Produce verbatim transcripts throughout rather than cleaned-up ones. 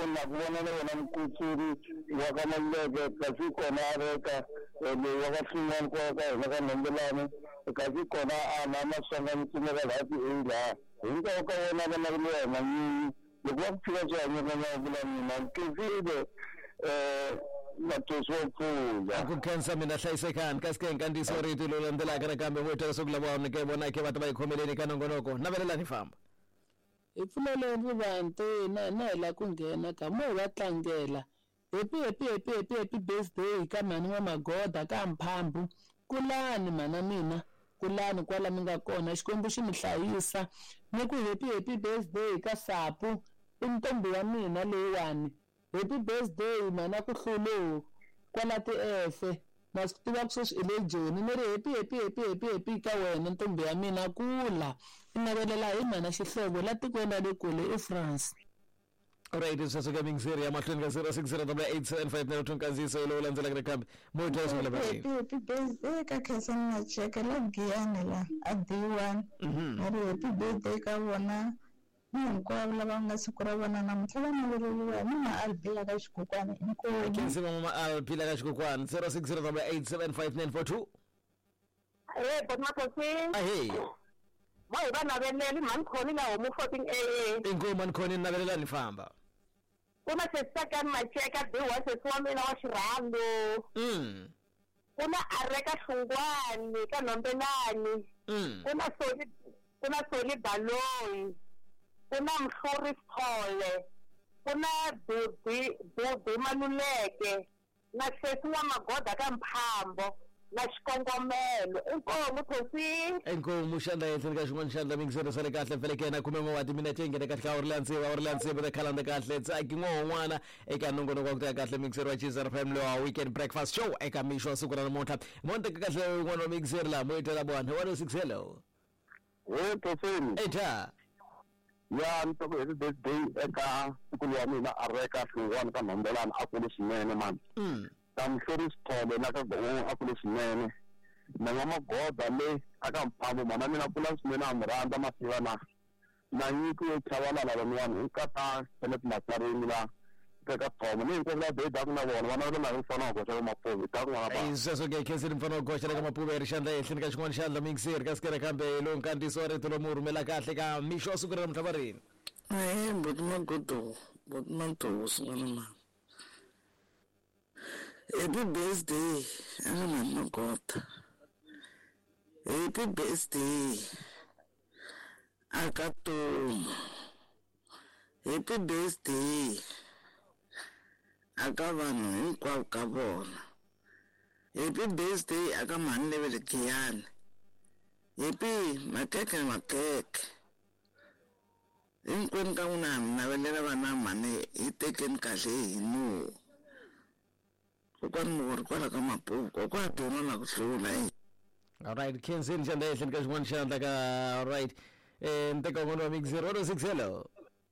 ukubona kubona wena mkutsuri wakamaleke kasi khona areka le wakahlingana kwaka nakanombelane kasi khona anamasonga mtsimeka lathi ila hinka ukawona kana kulwena nyinyi lokufika njani kana bula mina nkizile eh matosophuza akukhensa mina hlayisekani kasike nkandiso ritu lo landela kana kambe wethu sokulabona ke bona ke batho bayikhomeleni kanongonoko nabelelani famba ipfuleleni vanti na na la ku nghena ka mo va tlangela happy happy happy happy happy birthday ka mani wa magoda ka mphambu kulani mana mina kulani kwala mi nga kona xikwembu xi mi hlayisa ni ku happy happy birthday ka sapu i ntombi ya mina leyiwani happy birthday mana ku hlulu kwala ti efe na swi tiva ku sweswi i le joni ni ri happy happy happy happy happy ka wena ntombi ya mina kula i navelela hi mana xihlovo la tikweni le kule eFrance. Alright, so coming seria mahlweni ka zero six zero eight seven five nine tunkanziso lo landzela ka kambe mo twa so leba happy happy birthday ka Khensani Macheka la Giyani la a D one ari happy birthday ka vona hinkwavo lava nga siku ra vona namuntlha va naveleriwa ni maalbila ka xikukwana inkomu khensiwa mama albila ka xikukwana zero six zero eight seven five nine four two eh but makosi ahe Boy bana veneli man khoni na homu fourteen A inkomu man khoni navelela ni famba kuna sesaka Macheka de wa seswami na wa xirhando mm kuna areka hlungwani ka nombelani mm kuna soli kuna soli baloi kuna mhluri Sithole kuna Budi Budi Maluleke na sesi wa magoda ka Mphambo na xikongomelo inkomu thosi inkomu xandla yenhleni ka xin'wana xandla mingisero sale kahle velekena khume mo wa timinete ngene kahle ka Orlando wa Orlando bode khalanda kahle tsaki ngwan'wana eka nongonoko wa ku ta kahle mingisero wa Chizar Family wa weekend breakfast show eka misho siku ra namuntlha monte kahle n'wana wa mingisero la moyitela bwana one oh six hello eh toseni eta ya ntoko hi birthday eka siku ya mina areka hlungwana ka nombelana akulu swinene man mm tamhluri Sithole na ka go akulu swinene na magoda le aka Mphambo mana mina kula swinene amranda masiva na na nyiko yo chavala la vanhu nkata Philip Matsarini la ka Thomo ni nkola de da kuna vona vana va na mfana go tshaka mapovi ta kuna ba iseso ke khensini mfana go tshaka mapovi ri xandla yenhleni ka xin'wana xandla mingisero ka sikere kambe lo nkandiso ri tolo mu rhumela kahle ka misho siku ra mthabarini Eh but magodo but manto usingana mama happy birthday ana magoda happy birthday akato happy birthday aka vanhu hinkwavo ka vona happy birthday aka mani levele Giyani happy makeke makeke hinkwenu ka n'wina mi navelela vana mani hi tekeni kahle hi nu kokwani mi ri kwala ka Mapuvo kokwa dona na ku hlula alright khensini xandla yenhleni ka xin'wana xandla ka alright eh nteka n'wana wa mingisero one oh six hello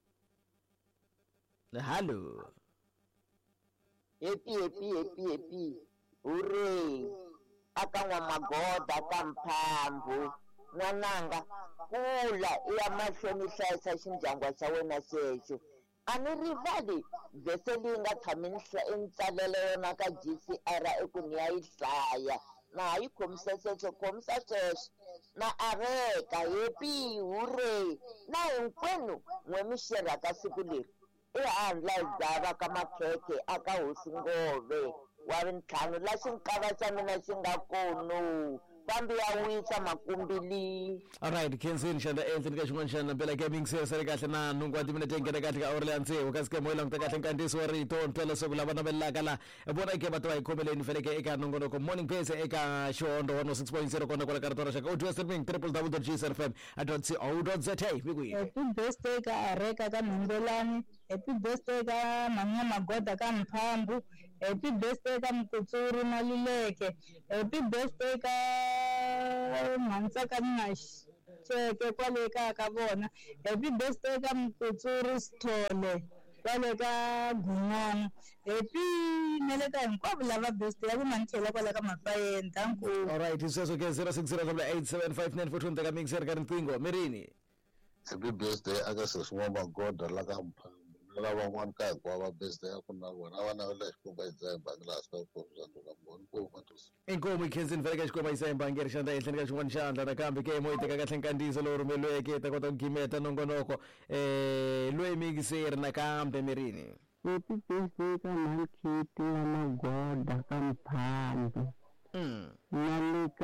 hello happy happy happy happy hurray aka nwa magoda ka Mphambo n'wananga kula ya mahlweni hlayisa xindyangu xa wena xexo a ni rivali vhese leyi nga tshami ni tsalela yona ka G C R eku ni ya yi hlaya na ha yi khomisa sweswo khomisa sweswo na areka happy hurray na hinkwenu n'we mi xerhaka siku leri ehandla hi dzava ka makhekhe aka Hosi Ngove wa rintlhanu la xinkava xa mina xi nga kono kambe ya wisa makumbili alright khensini xandla enhleni ka xin'wana xandla mpela ke mingisero sale kahle na nhungu wa timinete ngene kahle ka Orlando u kasike moyela ngita kahle nkandiso wa rito ntwela so lava navelaka la bona ke batho va ikhomeleni feleke eka nongonoko morning pace eka xondo one oh six point zero kona kwala karatora xa audio streaming w w w dot g s r f m dot co dot z a bigwi happy birthday ka areka ka Nombelani happy birthday ka mama magoda ka Mphambo happy birthday ka Mkutsuri Maluleke happy birthday ka Mansaka Macheka kwale ka ka vona happy birthday ka Mkutsuri Sithole kwale ka Gunwana happy nele ka hinkwavo lava birthday ya ku manthela kwale ka Mafayenda nku alright iseso ke zero six zero eight seven five nine four two nteka mingisero ka riqingho mirini happy birthday aka sesi wa magoda la ka Mphambo lava n'wana ka hinkwavo birthday ya ku na vona a va navela xikomba hi Dzemba ni laha swi ka ku mboni ku matusi inkomu ikhensini vele ka xikomba isemba ngeri xandla ehenhleni ka xin'wana xandla nakambe ke mo yi teka kahle nkandziyiso lowu rhumeliweke ta kota ku gimeta nongonoko um loyi mikiseri nakambe mirini happy birthday ka Malkiti na Magoda ka Mphambi mm. na le